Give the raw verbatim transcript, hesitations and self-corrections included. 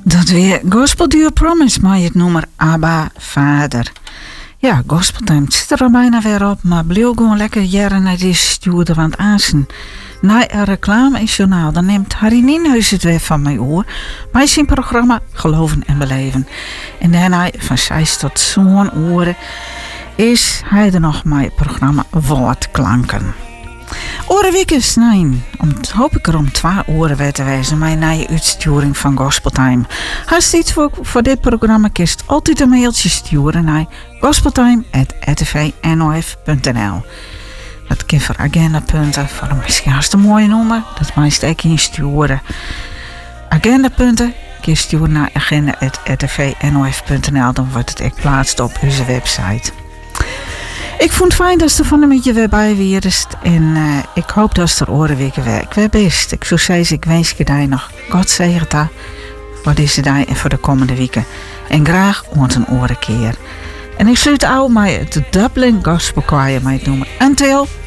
Dat weer Gospel Do You Promise, maar het nummer Abba Vader. Ja, gospeltime, het zit er al bijna weer op, maar blijf gewoon lekker jaren naar deze stuurde, want aanzien na een reclame in journaal, dan neemt Harry Nienhuis het weer van mij oor, bij zijn programma Geloven en Beleven. En daarna, van zes tot zo'n oren, is hij er nog met het programma Woordklanken. Orenweken snijn, om hoop ik er om twee oren weer te wijzen, mijn nieuwe uitsturing van Gospeltime. Als je iets voor, voor dit programma kiest, altijd een mailtje sturen naar gospeltime at r t v n o f punt n l. Dat kan voor agendapunten, voor een misschien hartstikke mooie nummer, dat mag je in sturen. Agendapunten kun je sturen naar agenda at r t v n o f punt n l, dan wordt het ook geplaatst op onze website. Ik vond het fijn dat ze er van een beetje weer bij wierst. En uh, ik hoop dat ze er oren weer werk weer best. Ik zou zeggen, ik wens je daar nog God zegen daar voor deze dag en voor de komende weken. En graag ons een oren keer. En ik sluit aan met het Dublin Gospel Choir met het nummer Until